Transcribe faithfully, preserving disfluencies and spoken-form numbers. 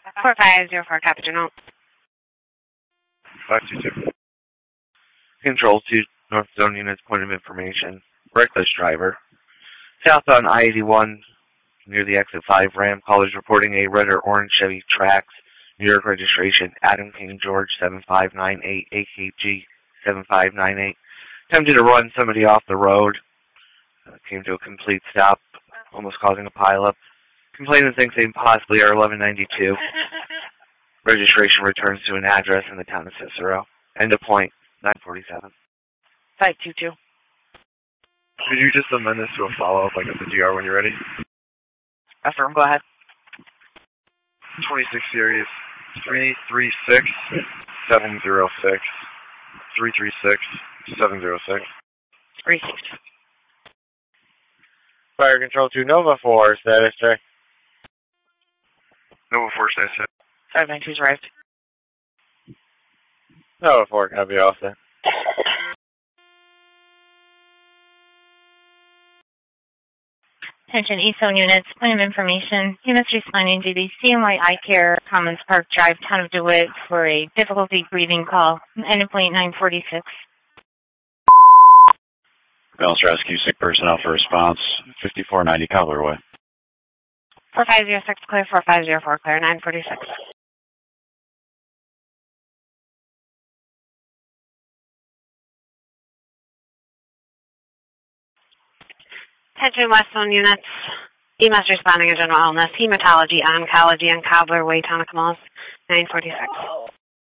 four five zero four, Captain General. five two two. Control to North Zone Units, point of information. Reckless driver. Southbound I eighty-one, near the exit five ramp. Callers reporting a red or orange Chevy Trax, New York registration, Adam King George seven five nine eight, A K G seven five nine eight. Attempted to run somebody off the road. Uh, came to a complete stop, almost causing a pileup. Complainant thinks they possibly are eleven ninety-two. Registration returns to an address in the town of Cicero. End of point, nine forty-seven. five two two. Could you just amend this to a follow-up, like at the G R when you're ready? Affirm, go ahead. twenty-six series, three three six seven zero six. three three six seven zero six. Received. Fire Control to Nova four, status check. Nova four, status check. five nine two's arrived. Nova four, copy all set. Attention East Zone units, point of information. Units responding to the C N Y Eye Care, Commons Park Drive, Town of DeWitt for a difficulty breathing call. End of point nine forty-six. Balance Rescue, sick personnel for response, fifty-four ninety Cobbler Way. four five zero six clear, four five zero four clear, nine forty-six. Attention West Zone units. E M S responding to general illness, hematology, oncology, and Cobbler Way, Town of Camillus, nine forty-six.